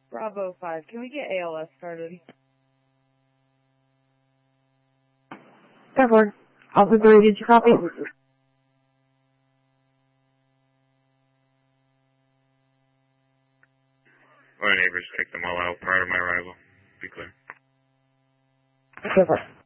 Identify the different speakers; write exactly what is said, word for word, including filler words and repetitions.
Speaker 1: Bravo five, can we get A L S started?
Speaker 2: ten four. Alpha three, did you copy?
Speaker 3: My neighbors take them all out prior to my arrival. Be clear.
Speaker 2: ten four.